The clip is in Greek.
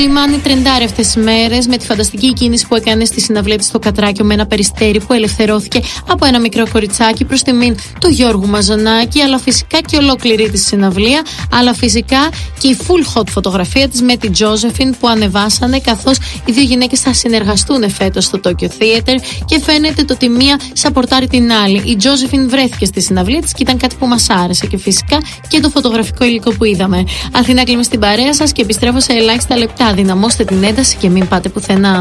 Λιμάνι τρεντάρει αυτές τις μέρες με τη φανταστική κίνηση που έκανε στη συναυλία της στο Κατράκιο με ένα περιστέρι που ελευθερώθηκε από ένα μικρό κοριτσάκι προς τιμήν του Γιώργου Μαζονάκη, αλλά φυσικά και ολόκληρη τη συναυλία, αλλά φυσικά και η full hot φωτογραφία της με την Josephine που ανεβάσανε, καθώς οι δύο γυναίκες θα συνεργαστούν φέτος στο Tokyo Theater και φαίνεται το ότι μία σαπορτάρει την άλλη. Η Josephine βρέθηκε στη συναυλία της και ήταν κάτι που μας άρεσε, και φυσικά και το φωτογραφικό υλικό που είδαμε. Αθηνά, κλείνουμε στην παρέα σας και επιστρέφω σε ελάχιστα λεπτά. Δυναμώστε την ένταση και μην πάτε πουθενά.